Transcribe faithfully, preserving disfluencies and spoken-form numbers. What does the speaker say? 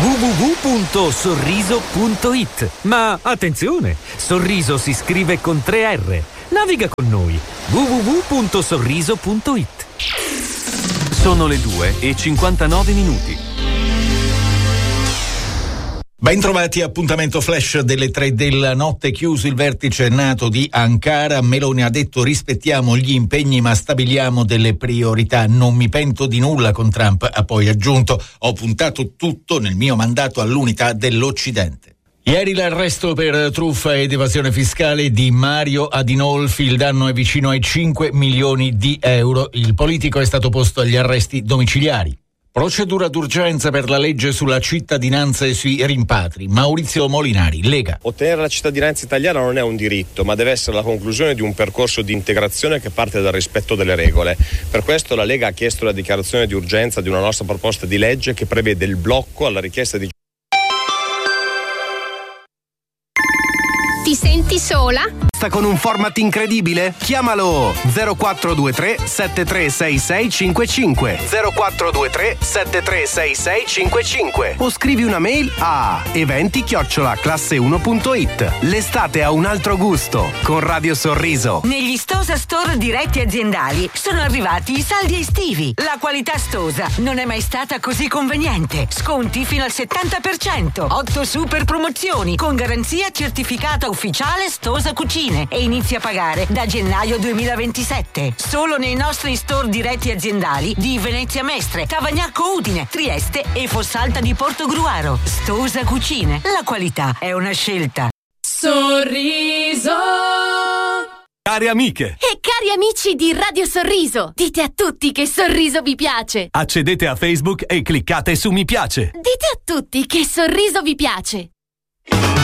w w w punto sorriso punto it. Ma attenzione, Sorriso si scrive con tre R. Naviga con noi. w w w punto sorriso punto it. Sono le due e cinquantanove minuti. Ben trovati, appuntamento flash delle tre della notte. Chiuso il vertice NATO di Ankara, Meloni ha detto rispettiamo gli impegni ma stabiliamo delle priorità. Non mi pento di nulla, con Trump ha poi aggiunto, ho puntato tutto nel mio mandato all'unità dell'Occidente. Ieri l'arresto per truffa ed evasione fiscale di Mario Adinolfi, il danno è vicino ai cinque milioni di euro. Il politico è stato posto agli arresti domiciliari. Procedura d'urgenza per la legge sulla cittadinanza e sui rimpatri. Maurizio Molinari, Lega. Ottenere la cittadinanza italiana non è un diritto, ma deve essere la conclusione di un percorso di integrazione che parte dal rispetto delle regole. Per questo la Lega ha chiesto la dichiarazione di urgenza di una nostra proposta di legge che prevede il blocco alla richiesta di... Ti senti sola? Sta con un format incredibile? Chiamalo zero quattro due tre sette tre sei sei cinque cinque zero quattro due tre sette tre sei sei cinque cinque o scrivi una mail a eventi chiocciola classe uno punto it. L'estate ha un altro gusto con Radio Sorriso. Negli Stosa Store diretti aziendali sono arrivati i saldi estivi. La qualità Stosa non è mai stata così conveniente. Sconti fino al settanta per cento, otto super promozioni con garanzia certificata ufficiale Stosa Cucine e inizi a pagare da gennaio duemilaventisette. Solo nei nostri store diretti aziendali di Venezia Mestre, Cavagnacco Udine, Trieste e Fossalta di Portogruaro. Stosa Cucine, la qualità è una scelta. Sorriso. Cari amiche e cari amici di Radio Sorriso, dite a tutti che Sorriso vi piace. Accedete a Facebook e cliccate su mi piace. Dite a tutti che Sorriso vi piace.